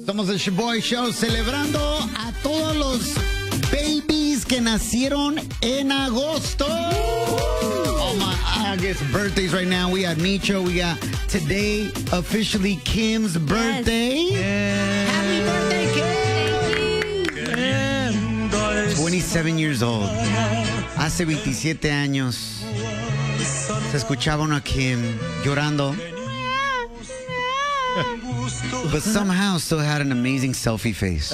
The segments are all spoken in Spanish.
Somos el Shaboy Show celebrando a todos los babies que nacieron en agosto. Oh my August birthdays right now. We got Micho. We got today officially Kim's birthday. Yes. Happy birthday, Kim. 27 years old. Hace 27 años se escuchaba a Kim llorando. But somehow still had an amazing selfie face.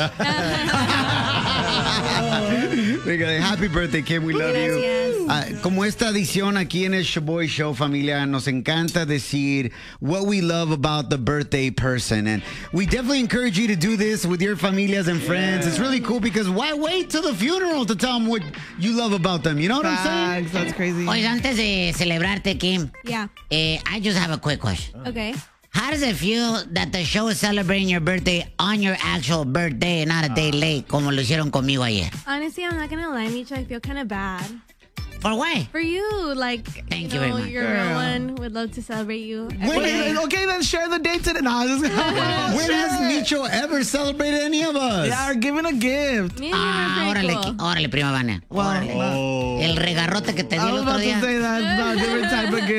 Happy birthday, Kim. We love you. Como esta edición aquí en el Shaboy Show, familia, nos encanta decir what we love about the birthday person. And we definitely encourage you to do this with your familias and friends. It's really cool because why wait till the funeral to tell them what you love about them? You know what I'm saying? That's crazy. Oye, antes de celebrarte, Kim. Yeah. I just have a quick question. Okay. How does it feel that the show is celebrating your birthday on your actual birthday and not a day late, como lo hicieron conmigo ayer? Honestly, I'm not gonna lie, Micho. I feel kind of bad. For what? For you, like, Thank you very much. You're a real one. Would love to celebrate you. Okay, then share the date today. No, When has Micho ever celebrated any of us? Yeah, or giving a gift. Me and you were pretty cool. Órale, prima Vania. Well, Órale. El regarrote que te di I el was otro about to día. say that. No, different type of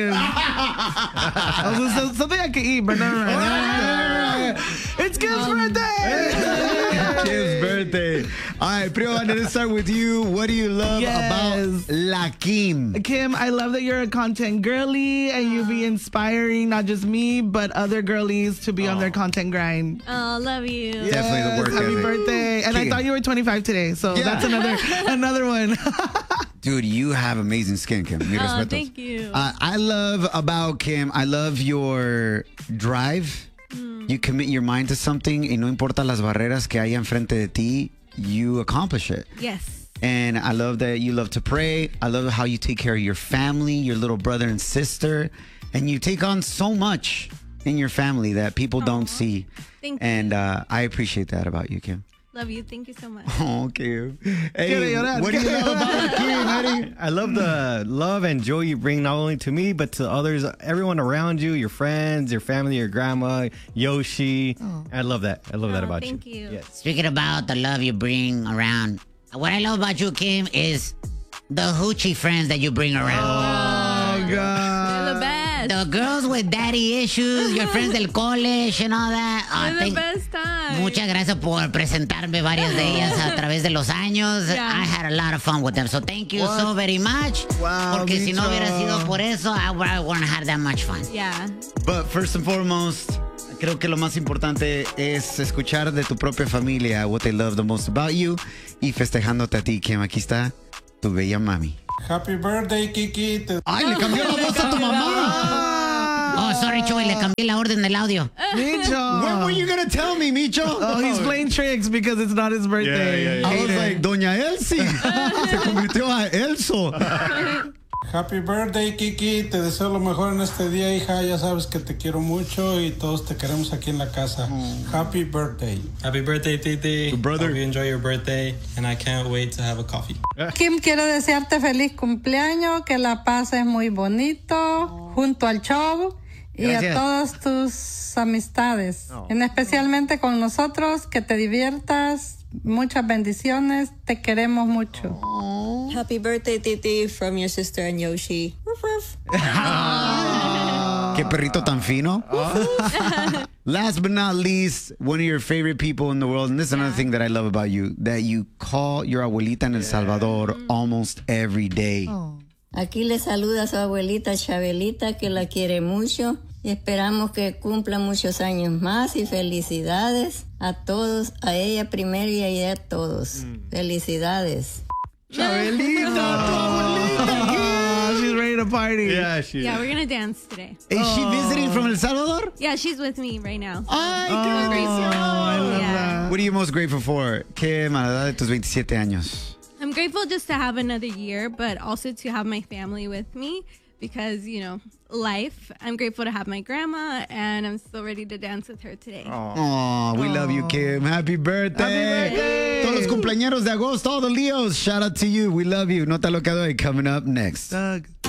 gift. Something I can eat, but no. It's Kim's birthday! Kim's birthday. All right, Prima Vania, let's start with you. What do you love about La Kim? Kim, I love that you're a content girly and you be inspiring not just me, but other girlies to be on their content grind. Oh, love you. Definitely the work Happy ethic. birthday. And I thought you were 25 today, so that's another one. Dude, you have amazing skin, Kim. Mis respetos. Thank you. I love about Kim, I love your drive. You commit your mind to something y no importa las barreras que haya enfrente de ti, you accomplish it. Yes. And I love that you love to pray. I love how you take care of your family, your little brother and sister. And you take on so much in your family that people don't see. Thank you. And I appreciate that about you, Kim. Love you. Thank you so much. Oh, Kim. Hey, what do you love about Kim, Eddie? I love the love and joy you bring not only to me, but to others, everyone around you, your friends, your family, your grandma, Yoshi. I love that. I love that about you. Thank you. Yes. Speaking about the love you bring around, what I love about you, Kim, is the hoochie friends that you bring around. Oh, God. You're the best. The girls with daddy issues, your friends del college and all that. You're the best time. Muchas gracias por presentarme varias de ellas a través de los años. Yeah. I had a lot of fun with them. So thank you so very much. Wow, Porque si no Micho. hubiera sido por eso, I wouldn't have that much fun. Yeah. But first and foremost, creo que lo más importante es escuchar de tu propia familia what they love the most about you y festejándote a ti, Kim. Aquí está tu bella mami. Happy birthday, Kiki. ¡Ay, le cambió la voz a tu mamá! Oh, sorry, Chuy, le cambié la orden del audio. Micho. When were you going to tell me, Micho? Oh, he's playing tricks because it's not his birthday. I was like, Doña Elsie. Se convirtió a Elso. Happy birthday, Kiki. Te deseo lo mejor en este día, hija. Ya sabes que te quiero mucho y todos te queremos aquí en la casa. Happy birthday. Happy birthday, Titi. Tu brother. Hope you enjoy your birthday, and I can't wait to have a coffee. Kim, quiero desearte feliz cumpleaños, que la pases muy bonito junto al show y Gracias. a todas tus amistades, especialmente con nosotros, que te diviertas. Muchas bendiciones, te queremos mucho. Happy birthday, Titi, from your sister and Yoshi. Qué perrito tan fino. Last but not least, one of your favorite people in the world, and this is another thing that I love about you, that you call your abuelita en El Salvador almost every day. Aquí le saluda a su abuelita Chabelita, que la quiere mucho. Y esperamos que cumpla muchos años más y felicidades a todos, a ella primero y a ella a todos. Felicidades. Chabelita, tu abuelita. She's ready to party. Yeah, she Yeah, we're going to dance today. Is she visiting from El Salvador? Yeah, she's with me right now. Ay, qué bendición. Yeah. What are you most grateful for? ¿Qué a la edad de tus 27 años? I'm grateful just to have another year, but also to have my family with me because, you know, life. I'm grateful to have my grandma, and I'm still ready to dance with her today. Oh, we love you, Kim. Happy birthday. Happy birthday. Todos los cumpleaños de agosto, all the Leos, shout out to you. We love you. Nota lo que doy coming up next. Doug.